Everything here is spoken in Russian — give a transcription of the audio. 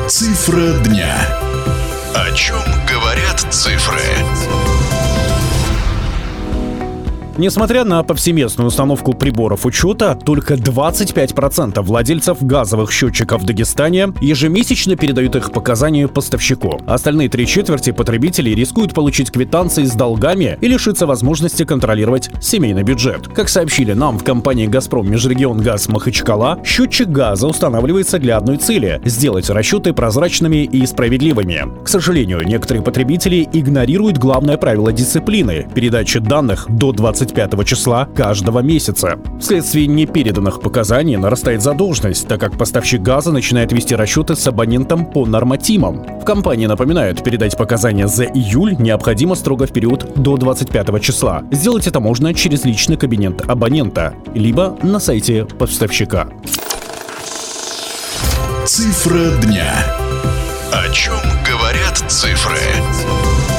Цифра дня. О чем говорят цифры? Несмотря на повсеместную установку приборов учета, только 25% владельцев газовых счетчиков в Дагестане ежемесячно передают их показания поставщику. Остальные 3/4 потребителей рискуют получить квитанции с долгами и лишиться возможности контролировать семейный бюджет. Как сообщили нам в компании «Газпром Межрегионгаз Махачкала», счетчик газа устанавливается для одной цели – сделать расчеты прозрачными и справедливыми. К сожалению, некоторые потребители игнорируют главное правило дисциплины – передачи данных до 25 числа каждого месяца. Вследствие непереданных показаний нарастает задолженность, так как поставщик газа начинает вести расчеты с абонентом по нормативам. В компании напоминают, передать показания за июль необходимо строго в период до 25 числа. Сделать это можно через личный кабинет абонента, либо на сайте поставщика. Цифра дня. О чем говорят цифры?